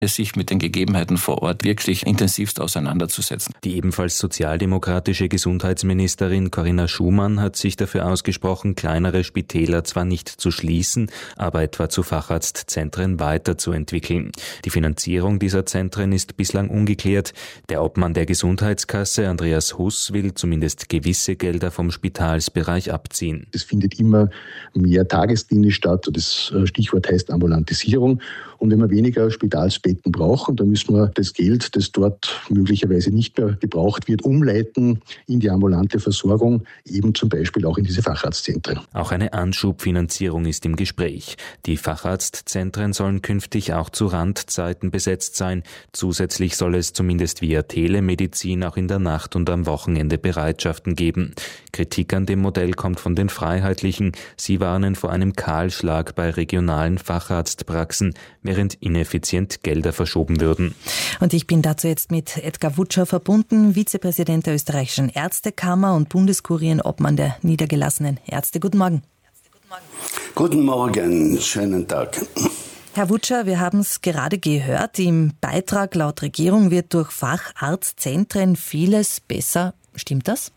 sich mit den Gegebenheiten vor Ort wirklich intensivst auseinanderzusetzen. Die ebenfalls sozialdemokratische Gesundheitsministerin Corinna Schumann hat sich dafür ausgesprochen, kleinere Spitäler zwar nicht zu schließen, aber etwa zu Facharztzentren weiterzuentwickeln. Die Finanzierung dieser Zentren ist bislang ungeklärt. Der Obmann der Gesundheitskasse, Andreas Huss, will zumindest gewisse Gelder vom Spitalsbereich abziehen. Es findet immer mehr Tagesdienst statt. Das Stichwort heißt Ambulantisierung. Und wenn wir weniger Spitalsbetten brauchen, dann müssen wir das Geld, das dort möglicherweise nicht mehr gebraucht wird, umleiten in die ambulante Versorgung, eben zum Beispiel auch in diese Facharztzentren. Auch eine Anschubfinanzierung ist im Gespräch. Die Facharztzentren sollen künftig auch zu Randzeiten besetzt sein. Zusätzlich soll es zumindest via Telemedizin auch in der Nacht und am Wochenende Bereitschaften geben. Kritik an dem Modell kommt von den Freiheitlichen. Sie warnen vor einem Kahlschlag bei regionalen Facharztpraxen, während ineffizient Gelder verschoben würden. Und ich bin dazu jetzt mit Edgar Wutscher verbunden, Vizepräsident der österreichischen Ärztekammer und Bundeskurienobmann der niedergelassenen Ärzte. Guten Morgen. Guten Morgen, schönen Tag. Herr Wutscher, wir haben es gerade gehört, im Beitrag laut Regierung wird durch Facharztzentren vieles besser. Stimmt das?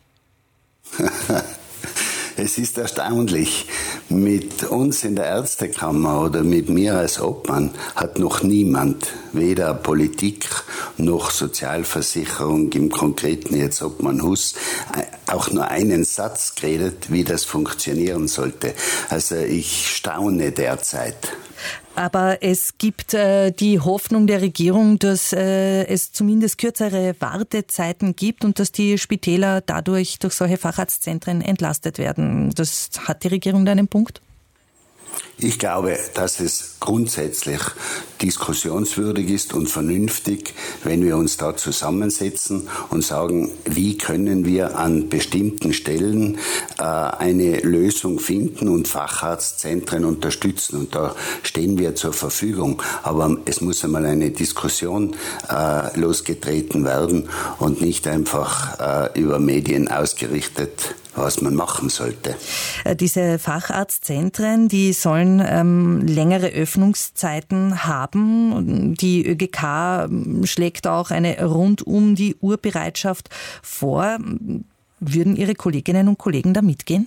Es ist erstaunlich. Mit uns in der Ärztekammer oder mit mir als Obmann hat noch niemand, weder Politik noch Sozialversicherung, im Konkreten jetzt Obmann Huss, auch nur einen Satz geredet, wie das funktionieren sollte. Also ich staune derzeit. Aber es gibt die Hoffnung der Regierung, dass es zumindest kürzere Wartezeiten gibt und dass die Spitäler dadurch durch solche Facharztzentren entlastet werden. Das hat die Regierung da einen Punkt? Ich glaube, dass es grundsätzlich diskussionswürdig ist und vernünftig, wenn wir uns da zusammensetzen und sagen, wie können wir an bestimmten Stellen eine Lösung finden und Facharztzentren unterstützen. Und da stehen wir zur Verfügung. Aber es muss einmal eine Diskussion losgetreten werden und nicht einfach über Medien ausgerichtet, was man machen sollte. Diese Facharztzentren, die sollen längere Öffnungszeiten haben. Die ÖGK schlägt auch eine rund um die Uhr Bereitschaft vor. Würden Ihre Kolleginnen und Kollegen da mitgehen?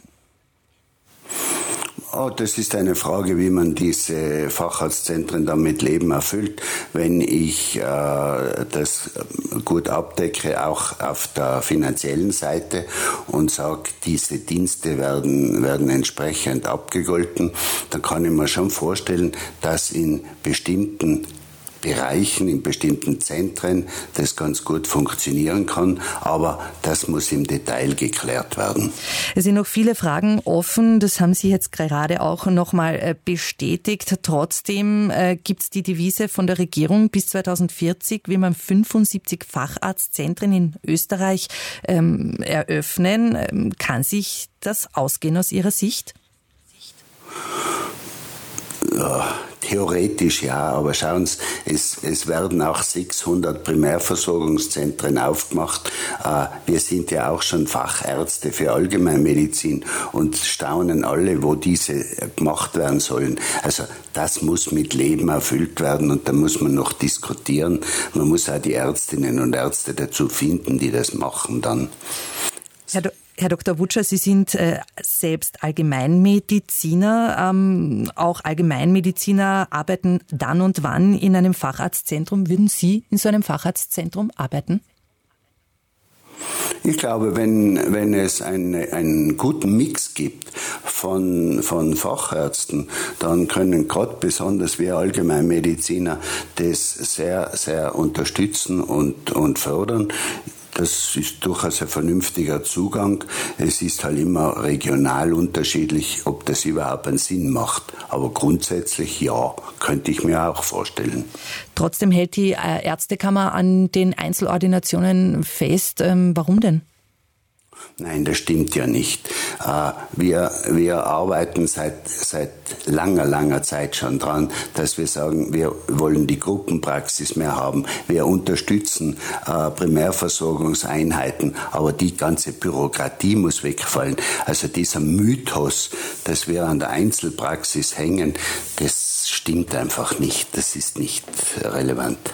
Oh, das ist eine Frage, wie man diese Facharztzentren dann mit Leben erfüllt. Wenn ich das gut abdecke, auch auf der finanziellen Seite und sage, diese Dienste werden entsprechend abgegolten, dann kann ich mir schon vorstellen, dass in bestimmten Bereichen, in bestimmten Zentren das ganz gut funktionieren kann, aber das muss im Detail geklärt werden. Es sind noch viele Fragen offen, das haben Sie jetzt gerade auch nochmal bestätigt. Trotzdem gibt es die Devise von der Regierung, bis 2040 will man 75 Facharztzentren in Österreich eröffnen. Kann sich das ausgehen aus Ihrer Sicht? Ja, theoretisch ja, aber schauen Sie, es werden auch 600 Primärversorgungszentren aufgemacht. Wir sind ja auch schon Fachärzte für Allgemeinmedizin und staunen alle, wo diese gemacht werden sollen. Also das muss mit Leben erfüllt werden und da muss man noch diskutieren. Man muss auch die Ärztinnen und Ärzte dazu finden, die das machen dann. Herr Dr. Wutscher, Sie sind selbst Allgemeinmediziner. Auch Allgemeinmediziner arbeiten dann und wann in einem Facharztzentrum. Würden Sie in so einem Facharztzentrum arbeiten? Ich glaube, wenn es einen guten Mix gibt von Fachärzten, dann können gerade besonders wir Allgemeinmediziner das sehr, sehr unterstützen und fördern. Das ist durchaus ein vernünftiger Zugang. Es ist halt immer regional unterschiedlich, ob das überhaupt einen Sinn macht. Aber grundsätzlich ja, könnte ich mir auch vorstellen. Trotzdem hält die Ärztekammer an den Einzelordinationen fest. Warum denn? Nein, das stimmt ja nicht. Wir arbeiten seit langer Zeit schon dran, dass wir sagen, wir wollen die Gruppenpraxis mehr haben. Wir unterstützen Primärversorgungseinheiten, aber die ganze Bürokratie muss wegfallen. Also dieser Mythos, dass wir an der Einzelpraxis hängen, das stimmt einfach nicht. Das ist nicht relevant.